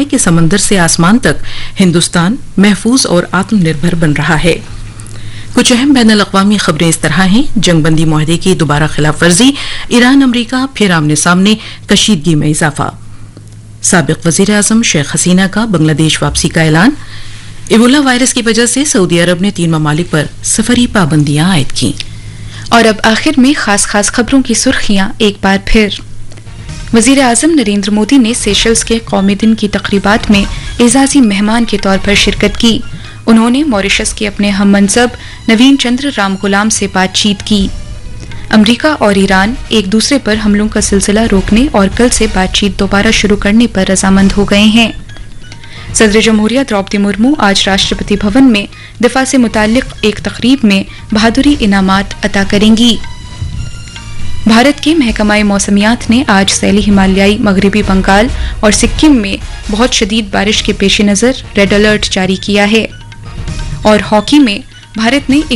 کہ سمندر سے آسمان تک ہندوستان محفوظ اور آتم نربھر بن رہا ہے۔ کچھ اہم بین الاقوامی خبریں اس طرح ہیں: جنگ بندی معاہدے کی دوبارہ خلاف ورزی، ایران امریکہ پھر آمنے سامنے، کشیدگی میں اضافہ، سابق وزیر اعظم شیخ حسینہ کا بنگلہ دیش واپسی کا اعلان، ایبولا وائرس کی وجہ سے سعودی عرب نے 3 ممالک پر سفری پابندیاں عائد کیں۔ اور اب آخر میں خاص خبروں کی سرخیاں ایک بار پھر۔ وزیر اعظم نریندر مودی نے سیشلز کے قومی دن کی تقریبات میں اعزازی مہمان کے طور پر شرکت کی۔ انہوں نے موریشس کے اپنے ہم منصب نوین چندر رام غلام سے بات چیت کی۔ امریکہ اور ایران ایک دوسرے پر حملوں کا سلسلہ روکنے اور کل سے بات چیت دوبارہ شروع کرنے پر رضامند ہو گئے ہیں۔ صدر جمہوریہ دروپدی مرمو آج راشٹرپتی بھون میں دفاع سے متعلق ایک تقریب میں بہادری انعامات عطا کریں گی۔ بھارت کے محکمہ موسمیات نے آج سیلی ہمالیائی مغربی بنگال اور سکم میں بہت شدید بارش کے پیش نظر ریڈ الرٹ جاری کیا ہے۔ اور ہاکی میں بھارت نے